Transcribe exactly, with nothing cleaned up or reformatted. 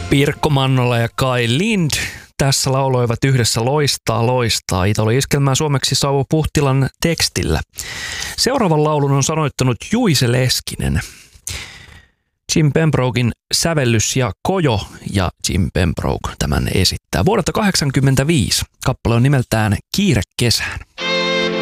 Pirkko Mannola ja Kai Lind tässä lauloivat yhdessä Loistaa, loistaa. Italo-iskelmää suomeksi Sauvo Puhtilan tekstillä. Seuraavan laulun on sanoittanut Juise Leskinen. Jim Pembroken sävellys ja Kojo ja Jim Pembroke tämän esittää. Vuodelta kahdeksankymmentäviisi kappale on nimeltään Kiire kesään.